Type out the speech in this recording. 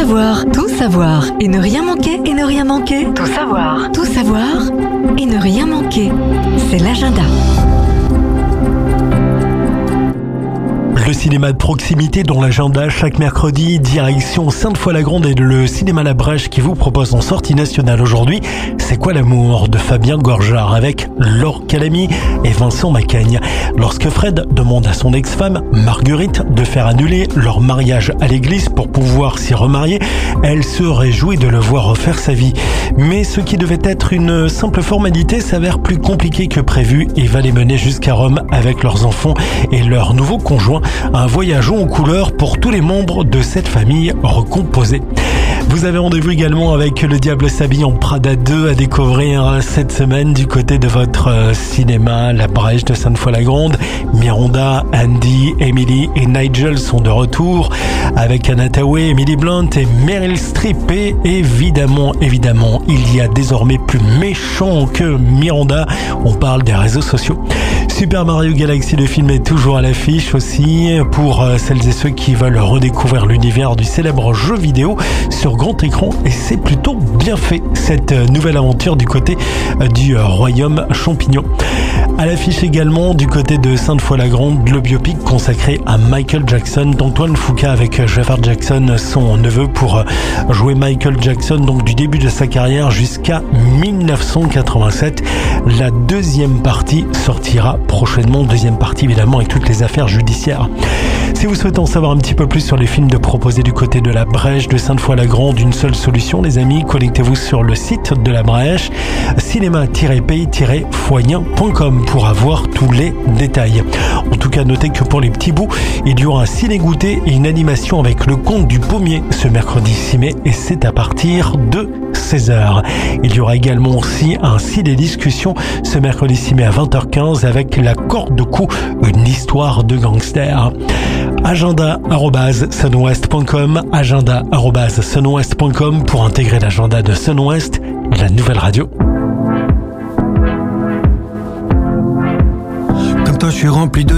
savoir et ne rien manquer, et ne rien manquer. Tout savoir et ne rien manquer. C'est l'agenda. Le cinéma de proximité dans l'agenda chaque mercredi, direction Sainte-Foy-la-Grande et le cinéma La Brèche qui vous propose en sortie nationale aujourd'hui C'est quoi l'amour de Fabien Gorjard avec Laure Calamy et Vincent Macaigne. Lorsque Fred demande à son ex-femme Marguerite de faire annuler leur mariage à l'église pour pouvoir s'y remarier, elle se réjouit de le voir refaire sa vie. Mais ce qui devait être une simple formalité s'avère plus compliqué que prévu et va les mener jusqu'à Rome avec leurs enfants et leur nouveau conjoint. Un voyage en couleur pour tous les membres de cette famille recomposée. Vous avez rendez-vous également avec Le Diable s'habille en Prada 2 à découvrir cette semaine du côté de votre cinéma La Brèche de Sainte-Foy-la-Grande. Miranda, Andy, Emily et Nigel sont de retour avec Anna Thaoué, Emily Blunt et Meryl Streep. Et évidemment, il y a désormais plus méchant que Miranda. On parle des réseaux sociaux. Super Mario Galaxy, le film est toujours à l'affiche aussi pour celles et ceux qui veulent redécouvrir l'univers du célèbre jeu vidéo sur grand écran, et c'est plutôt bien fait cette nouvelle aventure du côté du royaume champignon. À l'affiche également du côté de Sainte-Foy-la-Grande, le biopic consacré à Michael Jackson d'Antoine Fuqua avec Jafar Jackson, son neveu, pour jouer Michael Jackson donc du début de sa carrière jusqu'à 1987. La deuxième partie sortira prochainement, deuxième partie évidemment avec toutes les affaires judiciaires. Si vous souhaitez en savoir un petit peu plus sur les films de proposés du côté de la Brèche de Sainte-Foy-la-Grande, une seule solution les amis, connectez-vous sur le site de la Brèche, cinéma-pays-foyen.com pour avoir tous les détails. En tout cas, notez que pour les petits bouts, il y aura un ciné-goûter et une animation avec le Comte du Pommier ce mercredi 6 mai et c'est à partir de 16h. Il y aura également aussi un ciné-discussion ce mercredi 6 mai à 20h15 avec La Corde de Cou, une histoire de gangster. agenda@sunwest.com pour intégrer l'agenda de Sunwest, la nouvelle radio. Comme toi, je suis rempli de